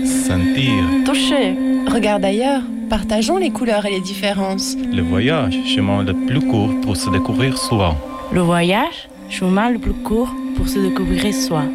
sentir. Toucher. Regarde ailleurs. Partageons les couleurs et les différences. Le voyage, chemin le plus court pour se découvrir soi. Le voyage, chemin le plus court pour se découvrir soi.